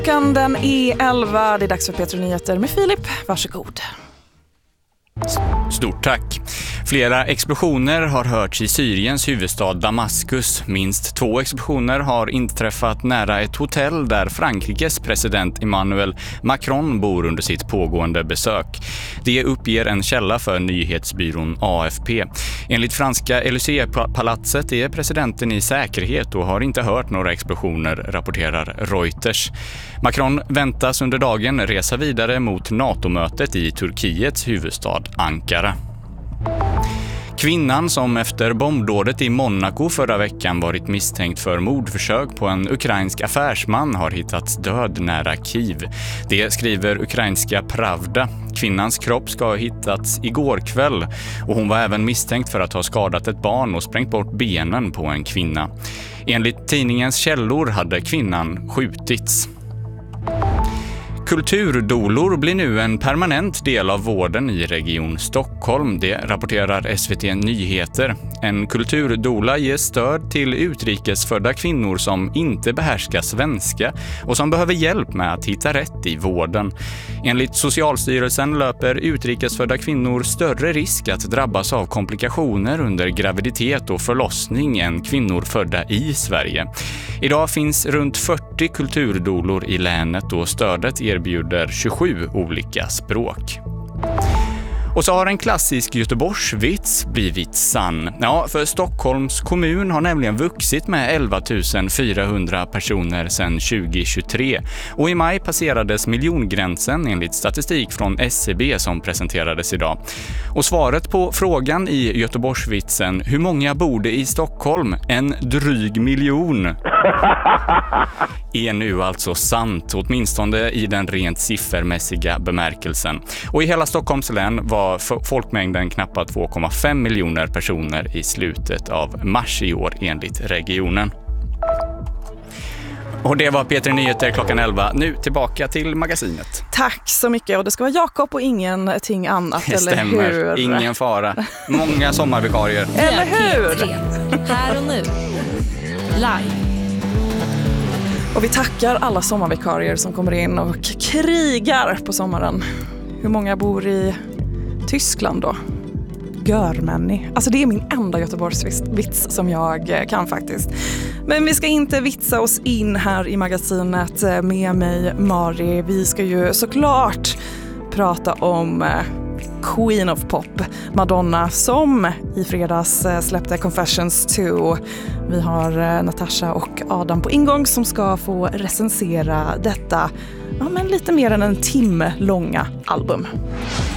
Klockan den är 11. Det är dags för Petri Nyheter med Filip. Varsågod. Stort tack. Flera explosioner har hörts i Syriens huvudstad Damaskus. Minst 2 explosioner har inträffat nära ett hotell där Frankrikes president Emmanuel Macron bor under sitt pågående besök. Det uppger en källa för nyhetsbyrån AFP. Enligt franska Élysée-palatset är presidenten i säkerhet och har inte hört några explosioner, rapporterar Reuters. Macron väntas under dagen resa vidare mot NATO-mötet i Turkiets huvudstad Ankara. Kvinnan som efter bombdådet i Monaco förra veckan varit misstänkt för mordförsök på en ukrainsk affärsman har hittats död nära Kiev. Det skriver ukrainska Pravda. Kvinnans kropp ska ha hittats igår kväll och hon var även misstänkt för att ha skadat ett barn och sprängt bort benen på en kvinna. Enligt tidningens källor hade kvinnan skjutits. Kulturdolor blir nu en permanent del av vården i Region Stockholm. Det rapporterar SVT Nyheter. En kulturdola ger stöd till utrikesfödda kvinnor som inte behärskar svenska och som behöver hjälp med att hitta rätt i vården. Enligt Socialstyrelsen löper utrikesfödda kvinnor större risk att drabbas av komplikationer under graviditet och förlossning än kvinnor födda i Sverige. Idag finns runt 40 kulturdolor i länet och stödet erbjuder 27 olika språk. Och så har en klassisk Göteborgsvits blivit sann. Ja, för Stockholms kommun har nämligen vuxit med 11 400 personer sedan 2023. Och i maj passerades miljongränsen enligt statistik från SCB som presenterades idag. Och svaret på frågan i Göteborgsvitsen, hur många bor det i Stockholm? En dryg miljon. Är nu alltså sant, åtminstone i den rent siffermässiga bemärkelsen. Och i hela Stockholms län var folkmängden knappt 2,5 miljoner personer i slutet av mars i år enligt regionen. Och det var Petri Nyheter klockan 11. Nu tillbaka till magasinet. Tack så mycket. Och det ska vara Jakob och ingenting annat, det eller stämmer. hur? Ingen fara. Många sommarvikarier. Eller hur? Här och nu. Live. Och vi tackar alla sommarvikarier som kommer in och krigar på sommaren. Hur många bor i Tyskland då? Görmänni. Alltså det är min enda Göteborgsvits som jag kan faktiskt. Men vi ska inte vitsa oss in här i magasinet med mig, Mari. Vi ska ju såklart prata om Queen of Pop, Madonna, som i fredags släppte Confessions 2. Vi har Natasha och Adam på ingång som ska få recensera detta, men lite mer än en timme långa album.